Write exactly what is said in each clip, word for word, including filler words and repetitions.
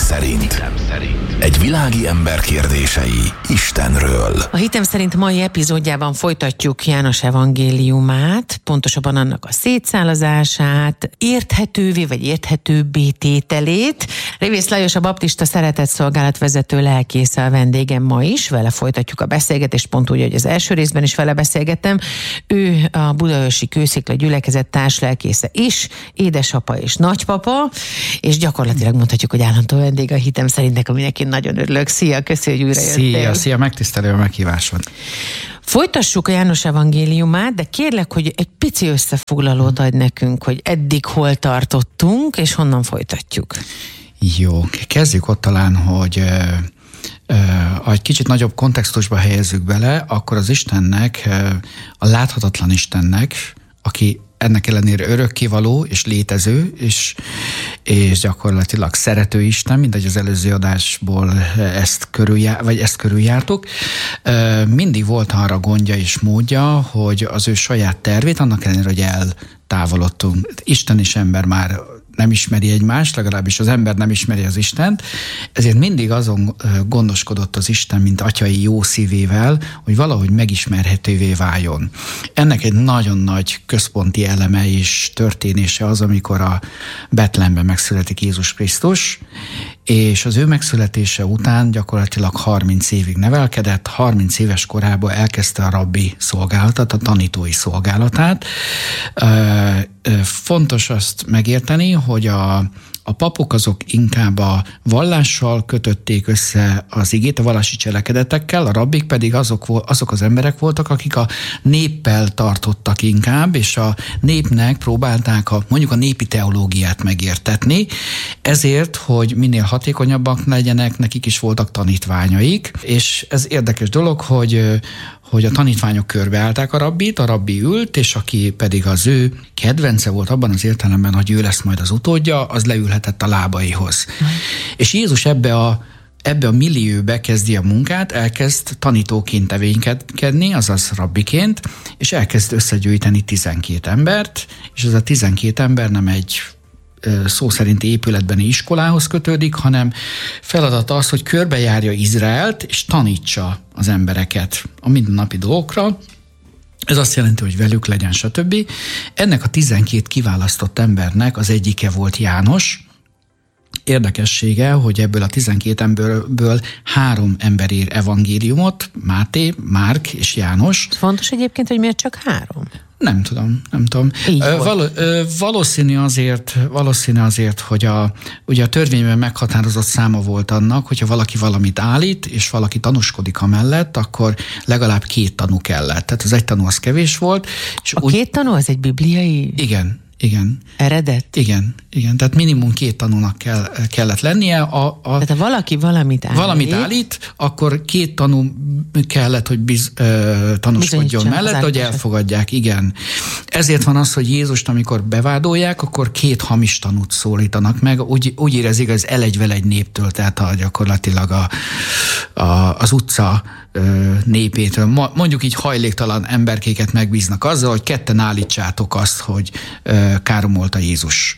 szerint. Egy világi ember kérdései Istenről. A Hitem szerint mai epizódjában folytatjuk János evangéliumát, pontosabban annak a szétszálazását, érthetővé vagy érthetőbbé tételét. Révész Lajos, a Baptista Szeretetszolgálat vezető lelkész a vendégem ma is, vele folytatjuk a beszélgetést, pont úgy, hogy az első részben is vele beszélgettem. Ő a Budaörsi Kőszikla gyülekezet társlelkésze is, édesapa és nagypapa, és gyakorlatilag mondhatjuk, hogy állandó vendég a Hitem szerintnek, aminek én nagyon örülök. Szia, köszi, hogy újra jöttél. Szia, szia, megtisztelő a meghíváson. Folytassuk a János evangéliumát, de kérlek, hogy egy pici összefoglalót adj nekünk, hogy eddig hol tartottunk, és honnan folytatjuk. Jó, kezdjük ott talán, hogy ha egy kicsit nagyobb kontextusba helyezzük bele, akkor az Istennek, a láthatatlan Istennek, aki ennek ellenére örökkévaló és létező, és, és gyakorlatilag szerető Isten, mindegy az előző adásból ezt, körüljár, vagy ezt körüljártuk. Mindig volt arra gondja és módja, hogy az ő saját tervét, annak ellenére, hogy eltávolodtunk. Isten és ember már nem ismeri egymást, legalábbis az ember nem ismeri az Istent, ezért mindig azon gondoskodott az Isten, mint atyai jó szívével, hogy valahogy megismerhetővé váljon. Ennek egy nagyon nagy központi eleme és történése az, amikor a Betlehemben megszületik Jézus Krisztus, és az ő megszületése után gyakorlatilag harminc évig nevelkedett, harminc éves korában elkezdte a rabbi szolgálatát, a tanítói szolgálatát. Fontos azt megérteni, hogy a, a papok azok inkább a vallással kötötték össze az igét, a vallási cselekedetekkel, a rabbik pedig azok, azok az emberek voltak, akik a néppel tartottak inkább, és a népnek próbálták a, mondjuk a népi teológiát megértetni, ezért, hogy minél hatékonyabbak legyenek, nekik is voltak tanítványaik, és ez érdekes dolog, hogy hogy a tanítványok körbeállták a rabbit, a rabbi ült, és aki pedig az ő kedvence volt abban az értelemben, hogy ő lesz majd az utódja, az leülhetett a lábaihoz. Mm. És Jézus ebbe a, ebbe a millióbe kezdi a munkát, elkezd tanítóként tevékenykedni, azaz rabbiként, és elkezd összegyűjteni tizenkét embert, és ez a tizenkét ember nem egy szó szerinti épületbeni iskolához kötődik, hanem feladata az, hogy körbejárja Izraelt, és tanítsa az embereket a mindennapi dolgokra. Ez azt jelenti, hogy velük legyen, stb. Ennek a tizenkét kiválasztott embernek az egyike volt János. Érdekessége, hogy ebből a tizenkét emberből három ember ír evangéliumot, Máté, Márk és János. Fontos egyébként, hogy miért csak három? Nem tudom, nem tudom. Val- valószínű azért, valószínű azért, hogy a, ugye a törvényben meghatározott száma volt annak, hogyha valaki valamit állít, és valaki tanúskodik amellett, akkor legalább két tanú kellett. Tehát az egy tanú az kevés volt. És a úgy, két tanú az egy bibliai? Igen. Igen. Eredet? Igen, igen. Tehát minimum két tanúnak kell, kellett lennie. A, a, Tehát ha valaki valamit állít... Valamit állít, akkor két tanú kellett, hogy biz, uh, tanúskodjon mellett, hogy elfogadják. Igen. Ezért van az, hogy Jézust, amikor bevádolják, akkor két hamis tanút szólítanak meg. Úgy, úgy érezik, hogy ez elegyvel-egy néptől, tehát a, gyakorlatilag a, a, az utca népétől. Mondjuk így hajléktalan emberkéket megbíznak azzal, hogy ketten állítsátok azt, hogy káromolta Jézus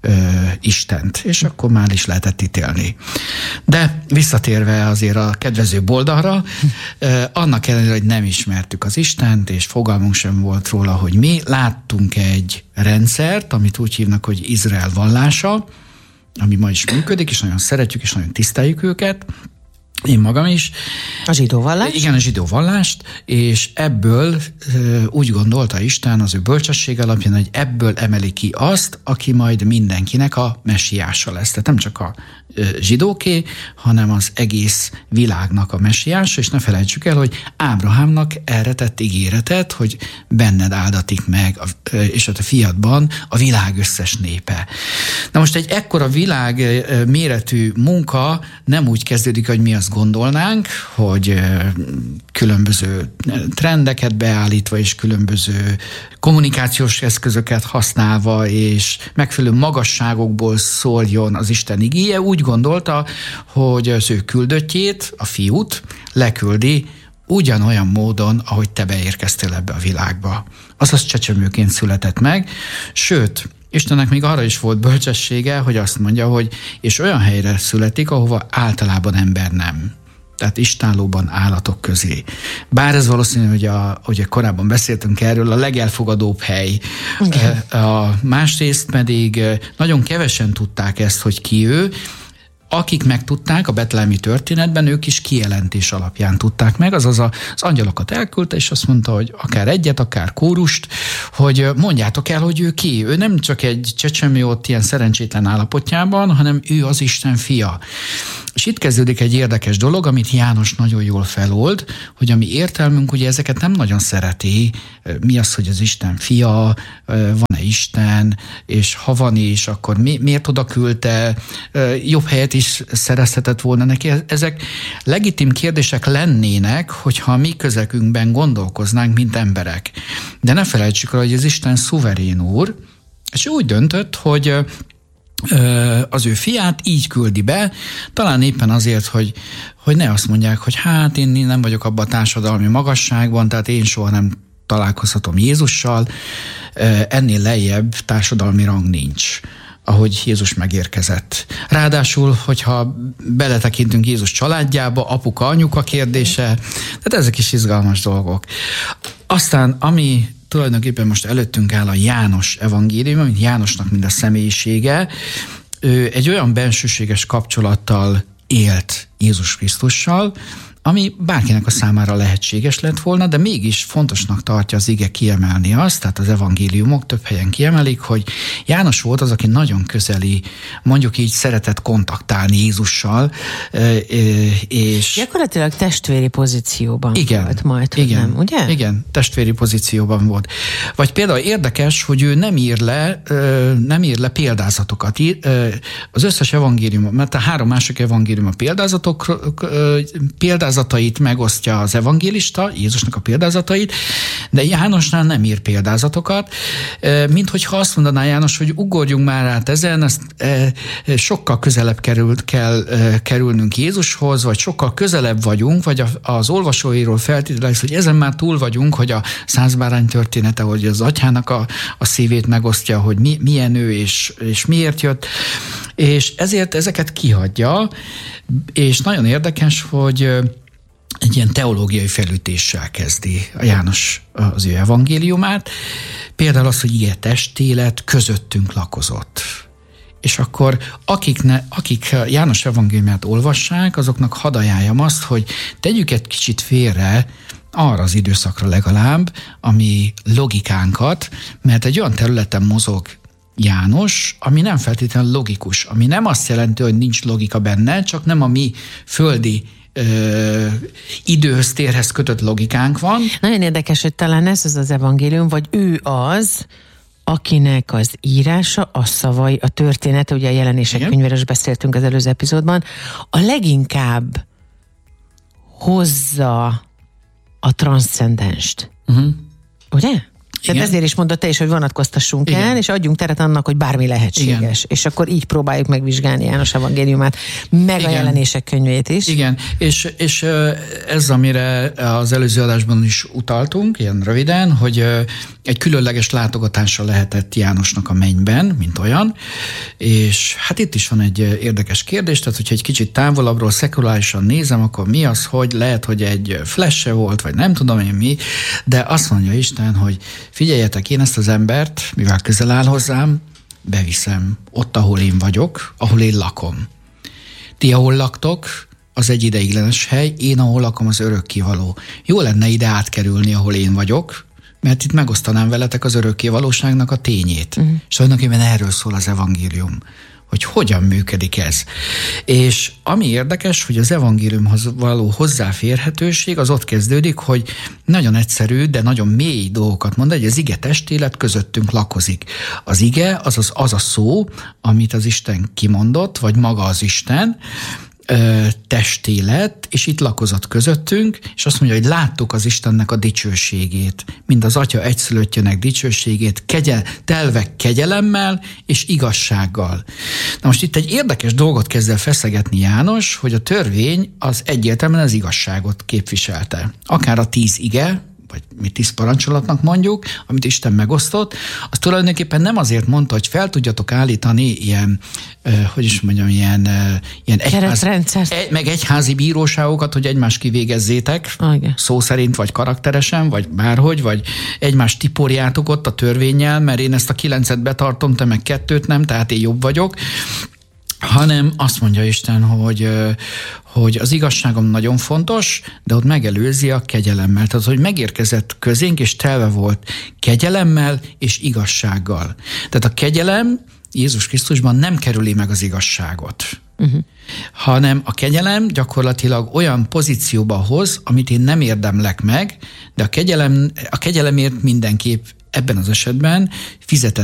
Istent, és akkor már is lehetett ítélni. De visszatérve azért a kedvező oldalra, annak ellenére, hogy nem ismertük az Istent, és fogalmunk sem volt róla, hogy mi, láttunk egy rendszert, amit úgy hívnak, hogy Izrael vallása, ami ma is működik, és nagyon szeretjük, és nagyon tiszteljük őket, én magam is. A zsidó vallást? Igen, a zsidó vallást, és ebből úgy gondolta Isten az ő bölcsesség alapján, hogy ebből emeli ki azt, aki majd mindenkinek a messiása lesz. Tehát nem csak a zsidóké, hanem az egész világnak a messiása, és ne felejtsük el, hogy Ábrahámnak erre tett ígéretet, hogy benned áldatik meg, és a fiadban a világ összes népe. Na most egy ekkora világ méretű munka nem úgy kezdődik, hogy mi azt gondolnánk, hogy különböző trendeket beállítva, és különböző kommunikációs eszközöket használva, és megfelelő magasságokból szóljon az Isten igéje, úgy gondolta, hogy az ő küldöttjét, a fiút leküldi ugyanolyan módon, ahogy te beérkeztél ebbe a világba. Azaz csecsemőként született meg, sőt, Istennek még arra is volt bölcsessége, hogy azt mondja, hogy és olyan helyre születik, ahova általában ember nem. Tehát istállóban állatok közé. Bár ez valószínű, hogy a, ugye korábban beszéltünk erről, a legelfogadóbb hely. Igen. A másrészt pedig nagyon kevesen tudták ezt, hogy ki ő. Akik megtudták a betlehemi történetben, ők is kijelentés alapján tudták meg, azaz az angyalokat elküldte, és azt mondta, hogy akár egyet, akár kórust, hogy mondjátok el, hogy ő ki. Ő nem csak egy csecsemő ott ilyen szerencsétlen állapotjában, hanem ő az Isten fia. És itt kezdődik egy érdekes dolog, amit János nagyon jól felold, hogy a mi értelmünk ugye ezeket nem nagyon szereti. Mi az, hogy az Isten fia, van-e Isten, és ha van is, akkor mi, miért oda küldte, jobb helyet is szerezhetett volna neki. Ezek legitim kérdések lennének, hogyha a mi közegünkben gondolkoznánk, mint emberek. De ne felejtsük el, hogy az Isten szuverén úr, és úgy döntött, hogy az ő fiát így küldi be, talán éppen azért, hogy, hogy ne azt mondják, hogy hát én nem vagyok abban a társadalmi magasságban, tehát én soha nem találkozhatom Jézussal, ennél lejjebb társadalmi rang nincs, ahogy Jézus megérkezett. Ráadásul, hogyha beletekintünk Jézus családjába, apuka, anyuka kérdése, tehát ezek is izgalmas dolgok. Aztán, ami tulajdonképpen most előttünk áll a János evangélium, mint Jánosnak mind a személyisége, ő egy olyan bensőséges kapcsolattal élt Jézus Krisztussal, ami bárkinek a számára lehetséges lett volna, de mégis fontosnak tartja az ige kiemelni azt, tehát az evangéliumok több helyen kiemelik, hogy János volt az, aki nagyon közeli, mondjuk így szeretett kontaktálni Jézussal, és... Gyakorlatilag testvéri pozícióban igen, volt majd, igen, nem, ugye? Igen, testvéri pozícióban volt. Vagy például érdekes, hogy ő nem ír le, nem ír le példázatokat. Az összes evangélium, mert a három másik evangélium a példázatok, példázatok példázatait megosztja az evangélista, Jézusnak a példázatait, de Jánosnál nem ír példázatokat, mint hogyha azt mondaná János, hogy ugorjunk már át ezen, ezt sokkal közelebb kerül, kell kerülnünk Jézushoz, vagy sokkal közelebb vagyunk, vagy az olvasóiról feltételez, hogy ezen már túl vagyunk, hogy a százbárány története, hogy az atyának a, a szívét megosztja, hogy mi, milyen ő és, és miért jött, és ezért ezeket kihagyja, és nagyon érdekes, hogy egy ilyen teológiai felütéssel kezdi a János az ő evangéliumát. Például az, hogy ilyen testélet közöttünk lakozott. És akkor akik, ne, akik János evangéliumát olvassák, azoknak hadd ajánljam azt, hogy tegyük egy kicsit félre arra az időszakra legalább, ami logikánkat, mert egy olyan területen mozog János, ami nem feltétlenül logikus, ami nem azt jelenti, hogy nincs logika benne, csak nem a mi földi ö, időhöz, térhez kötött logikánk van. Nagyon érdekes, hogy talán ez az az evangélium, vagy ő az, akinek az írása, a szavai, a története, ugye a Jelenések Igen. könyvéről is beszéltünk az előző epizódban, a leginkább hozza a transzcendenst. Uh-huh. Ugye? Tehát ezért is mondott te is, hogy vonatkoztassunk Igen. el, és adjunk teret annak, hogy bármi lehetséges. Igen. És akkor így próbáljuk megvizsgálni János evangéliumát, meg Igen. a Jelenések könyvét is. Igen, és, és ez, amire az előző adásban is utaltunk, ilyen röviden, hogy egy különleges látogatása lehetett Jánosnak a mennyben, mint olyan, és hát itt is van egy érdekes kérdés, tehát hogyha egy kicsit távolabbról szekulárisan nézem, akkor mi az, hogy lehet, hogy egy flash volt, vagy nem tudom én mi, de azt mondja Isten, hogy figyeljetek, én ezt az embert, mivel közel áll hozzám, beviszem ott, ahol én vagyok, ahol én lakom. Ti, ahol laktok, az egy ideiglenes hely, én, ahol lakom, az örökkévaló. Jó lenne ide átkerülni, ahol én vagyok, mert itt megosztanám veletek az örökkévalóságnak a tényét. Uh-huh. És tulajdonképpen erről szól az evangélium, hogy hogyan működik ez. És ami érdekes, hogy az evangéliumhoz való hozzáférhetőség az ott kezdődik, hogy nagyon egyszerű, de nagyon mély dolgokat mond, hogy az ige testélet közöttünk lakozik. Az ige az, az az a szó, amit az Isten kimondott, vagy maga az Isten, testélet, és itt lakozott közöttünk, és azt mondja, hogy láttuk az Istennek a dicsőségét, mind az Atya egyszülöttjének dicsőségét, kegyel, telve kegyelemmel és igazsággal. Na most itt egy érdekes dolgot kezd el feszegetni János, hogy a törvény az egyértelműen az igazságot képviselte. Akár a tíz ige, vagy mi tíz parancsolatnak mondjuk, amit Isten megosztott, az tulajdonképpen nem azért mondta, hogy fel tudjatok állítani ilyen, hogy is mondjam, ilyen, ilyen egyház, egy, meg egyházi bíróságokat, hogy egymást kivégezzétek, okay. Szó szerint, vagy karakteresen, vagy bárhogy, vagy egymást tiporjátok ott a törvénnyel, mert én ezt a kilencet betartom, te meg kettőt nem, tehát én jobb vagyok, hanem azt mondja Isten, hogy, hogy az igazságom nagyon fontos, de ott megelőzi a kegyelemmel. Tehát, hogy megérkezett közénk, és telve volt kegyelemmel és igazsággal. Tehát a kegyelem Jézus Krisztusban nem kerüli meg az igazságot, uh-huh. hanem a kegyelem gyakorlatilag olyan pozícióba hoz, amit én nem érdemlek meg, de a, kegyelem, a kegyelemért mindenképp ebben az esetben fizetett